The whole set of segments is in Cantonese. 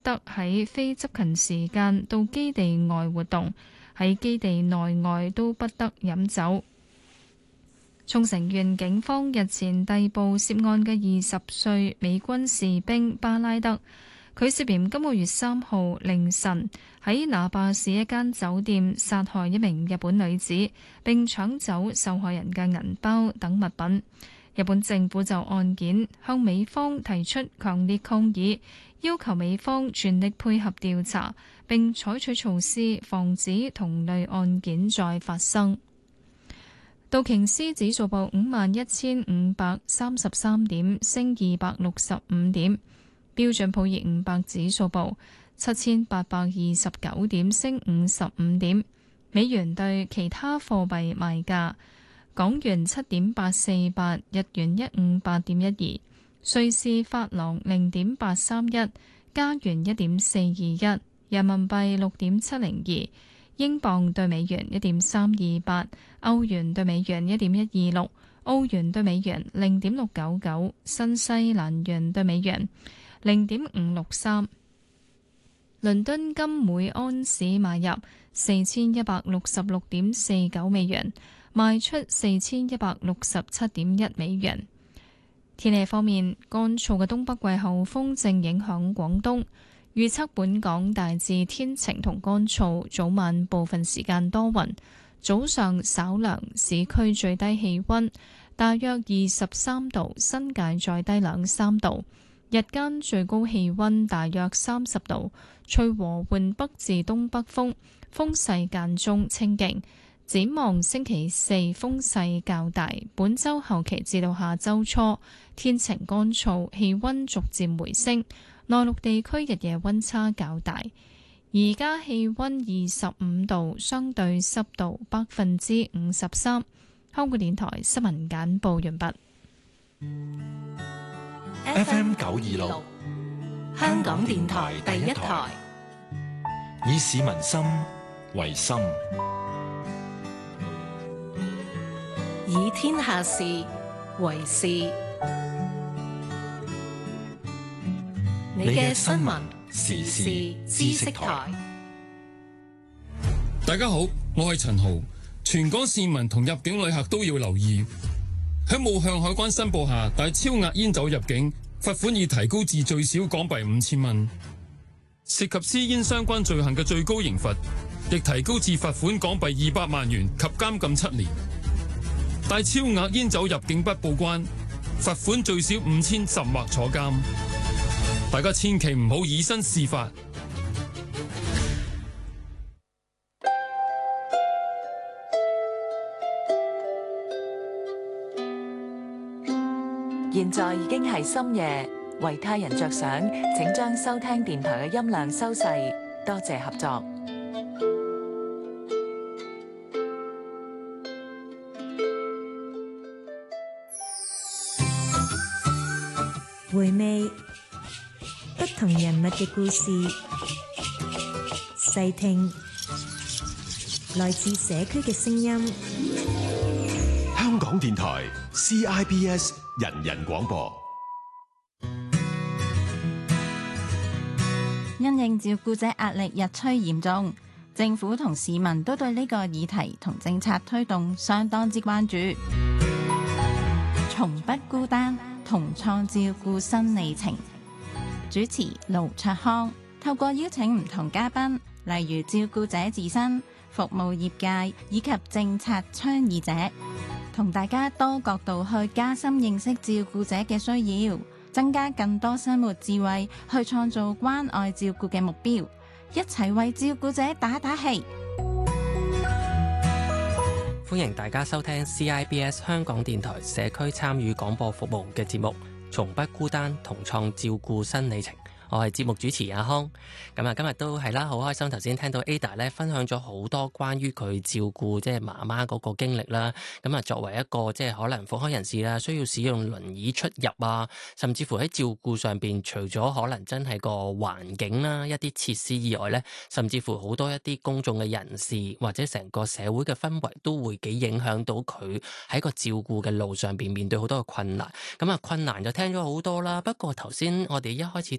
得喺非執勤時間到基地外活動，喺基地內外都不得飲酒。沖繩縣警方日前逮捕涉案嘅20歲美軍士兵巴拉德，佢涉嫌今個月3號凌晨喺那霸市一間酒店殺害一名日本女子，並搶走受害人嘅銀包等物品。日本政府就案件向美方提出強烈抗議，要求美方全力配合調查，並採取措施防止同類案件再發生。道瓊斯指數報51,533點，升265點；標準普爾500指數報7,829點，升55點。美元對其他貨幣賣價：港元7.848，日元158.12，瑞士法郎0.831，加元1.421，人民幣6.702，英鎊對美元1.328，歐元對美元1.126，澳元對美元0.699，新西蘭元對美元0.563。倫敦金每安士買入4166.49美元，賣出4167.1美元。天氣方面，乾燥嘅東北季候風正影響廣東，預測本港大致天晴同乾燥，早晚部分時間多雲，早上稍涼，市區最低氣溫大約23度，新界再低2-3度。日間最高氣溫大約30度，吹和緩北至東北風，風勢間中清勁。展望星期四風勢較大，本週後期至到下週初天晴乾燥，氣溫逐漸回升。內陸地區日夜溫差較大。而家氣溫25度，相對濕度53%。香港電台新聞簡報完畢。 FM 926，香港電台第一台，以市民心為心， 以天下事為事。你嘅新聞時事知識台。 大家好，我係陳豪。全港市民同入境旅客都要留意，喺冇向海關申報下帶超額煙酒入境，罰款已提高至最少港幣5000蚊。涉及私煙相關罪行嘅最高刑罰亦提高至罰款港幣200萬元及監禁7年。帶超額煙酒入境不報關，罰款最少5000甚或坐監。大家千祈唔好以身試法。 現在已經係深夜，為他人着想，請將收聽電台嘅音量收細，多謝合作。 回味不同人物嘅故事，細聽來自社區嘅聲音。 香港電台 CIBS 人人廣播。 因應照顧者壓力日趨嚴重，政府同市民都對呢個議題同政策推動相當之關注。從不孤單，同創照顧新里程。主持盧卓康透過邀請唔同嘉賓，例如照顧者自身、服務業界以及政策倡議者，同大家多角度去加深認識照顧者嘅需要，增加更多生活智慧，去創造關愛照顧嘅目標，一齊為照顧者打打氣。 歡迎大家收聽 CIBS 香港電台社區參與廣播服務嘅節目，從不孤單，同創照顧新里程。我係節目主持阿康，咁啊今日都係啦，好開心頭先聽到 Ada 咧分享咗好多關於佢照顧即係媽媽嗰個經歷啦。咁啊作為一個即係可能復康人士啦，需要使用輪椅出入啊，甚至乎喺照顧上邊，除咗可能真係個環境啦、一啲設施以外咧，甚至乎好多一啲公眾嘅人士或者成個社會嘅氛圍都會幾影響到佢喺個照顧嘅路上邊面對好多嘅困難。咁啊困難就聽咗好多啦，不過頭先我哋一開始都有講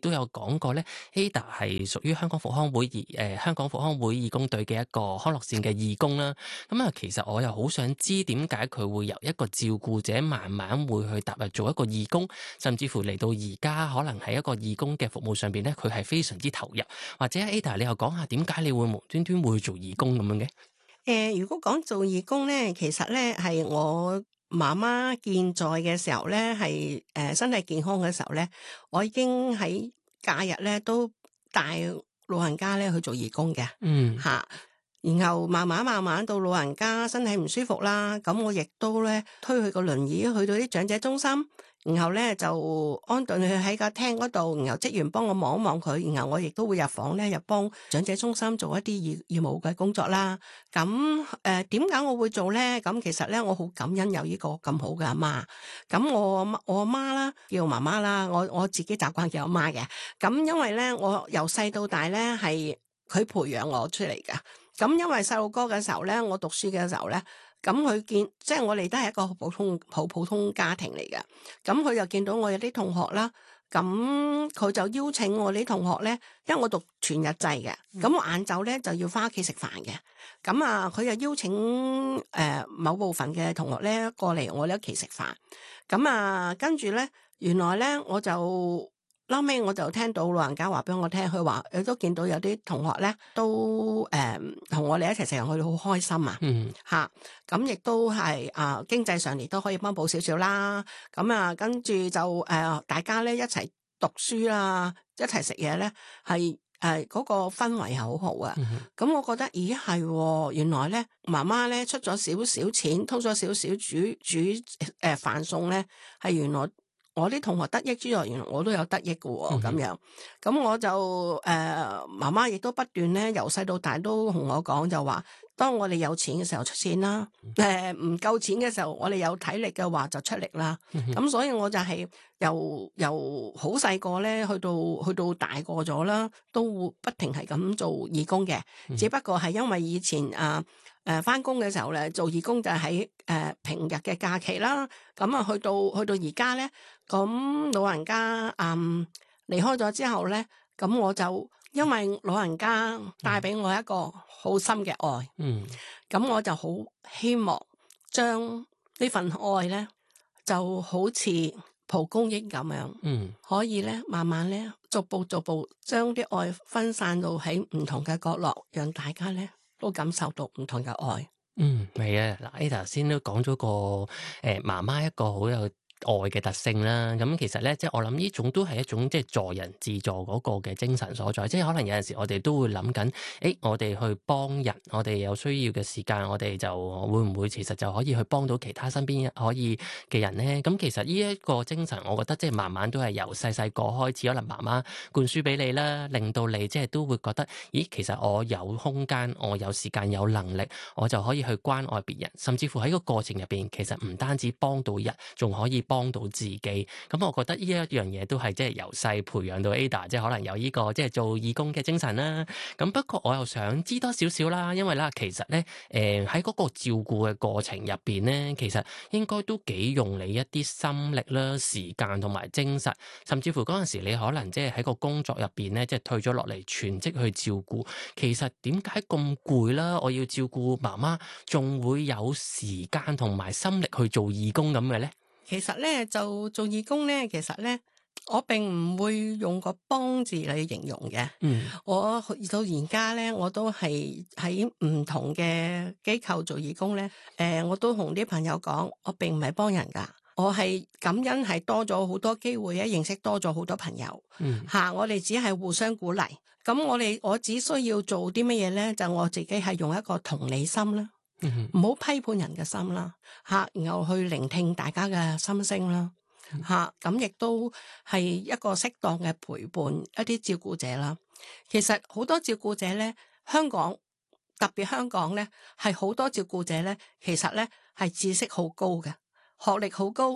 講過咧 Ada 係屬於香港復康會香港復康會義工隊嘅一個康樂線嘅義工啦。咁啊，其實我又好想知點解佢會由一個照顧者慢慢會去踏入做一個義工，甚至乎嚟到而家可能喺一個義工嘅服務上邊咧，佢係非常之投入。或者 Ada 你又講下點解你會無端端會做義工咁樣嘅？ 如果講做義工咧，其實咧係我媽媽健在嘅時候咧，係身體健康嘅時候咧，我已經喺假日咧都帶老人家咧去做義工嘅，然後慢慢到老人家身體唔舒服啦，咁我亦都咧推佢個輪椅去到啲長者中心，然後咧就安頓佢喺個廳嗰度，然後職員幫我望一望佢，然後我亦都會入房咧，入幫長者中心做一啲義務嘅工作啦。咁點解我會做咧？咁其實咧我好感恩有呢個咁好嘅阿媽。咁我阿媽啦，叫媽媽啦，我自己習慣叫阿媽嘅。咁因為咧我由細到大咧係佢培養我出嚟㗎。咁因為細路哥嘅時候咧，我讀書嘅時候咧，咁佢見即係我哋都係一個好普通家庭嚟嘅，咁佢就見到我有啲同學啦，咁佢就邀請我啲同學咧，因為我讀全日制嘅，咁我晏晝咧就要翻屋企食飯嘅，咁啊佢就邀請某部分嘅同學咧過嚟我哋屋企食飯，咁啊跟住咧原來咧我就。後尾我就聽到老人家話俾我聽，佢話都見到有啲同學咧都同我哋一齊食飯，佢哋好開心啊！咁亦都係經濟上亦都可以幫補少少啦。咁啊，跟住就大家咧一齊讀書啦，一齊食嘢咧，係嗰個氛圍係好好啊！咁我覺得咦係，原來咧媽媽咧出咗少少錢，偷咗少少煮飯餸咧，係原來。我啲同學得益之外，原來我都有得益嘅喎，咁樣，咁我就媽媽亦都不斷咧，由細到大都同我講就話，當我哋有錢嘅時候出錢啦，唔夠錢嘅時候，我哋有體力嘅話就出力啦。咁所以我就係由好細個咧，去到大個咗啦，都不停係咁做義工嘅，只不過係因為以前返工嘅時候咧，做義工就喺平日嘅假期啦。咁啊，去到而家咧，咁老人家離開咗之後咧，咁我就因為老人家帶俾我一個好深嘅愛，咁我就好希望將呢份愛咧，就好似蒲公英咁樣，可以咧慢慢咧逐步將啲愛分散到喺唔同嘅角落，讓大家咧。都感受到唔同嘅愛。 係啊，嗱，Ada 先都講咗個媽媽一個好有愛嘅特性啦，咁其實咧，即係我諗呢種都係一種即係助人自助嗰個嘅精神所在，即係可能有陣時我哋都會諗緊，我哋去幫人，我哋有需要嘅時間，我哋就會唔會其實就可以去幫到其他身邊可以嘅人咧？咁其實呢一個精神，我覺得即係慢慢都係由細個開始，可能媽媽灌輸俾你啦，令到你即係都會覺得，咦，其實我有空間，我有時間，有能力，我就可以去關愛別人，甚至乎喺個過程入邊，其實唔單止幫到人，仲可以幫到自己，咁我覺得呢一樣嘢都係即係由細培養到 Ada， 即係可能有呢個即係做義工嘅精神啦。咁不過我又想知多少少啦，因為啦，其實咧，喺嗰個照顧嘅過程入邊咧，其實應該都幾用你一啲心力啦、時間同埋精神，甚至乎嗰陣時你可能即係喺個工作入邊咧，即係退咗落嚟全職去照顧。其實點解咁攰啦？我要照顧媽媽，仲會有時間同埋心力去做義工咁嘅咧？ 其實咧就做義工咧，其實咧我並唔會用個幫字嚟形容嘅。我到而家咧，我都係喺唔同嘅機構做義工咧。我都同啲朋友講，我並唔係幫人噶，我係感恩係多咗好多機會咧，認識多咗好多朋友。我哋只係互相鼓勵。咁我只需要做啲乜嘢咧？就我自己係用一個同理心啦。唔好批判人嘅心啦，然後去聆聽大家嘅心聲啦，咁亦都係一個適當嘅陪伴一啲照顧者啦。其實好多照顧者咧，特別香港咧，係好多照顧者咧，其實咧係知識好高嘅，學歷好高。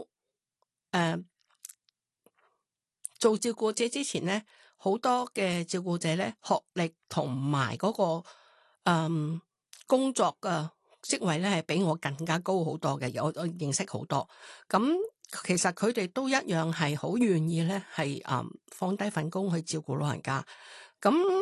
做照顧者之前咧，好多嘅照顧者咧，學歷同埋嗰個工作嘅職位咧係比我更加高好多嘅，我認識好多。咁其實佢哋都一樣係好願意咧，係放低份工去照顧老人家。咁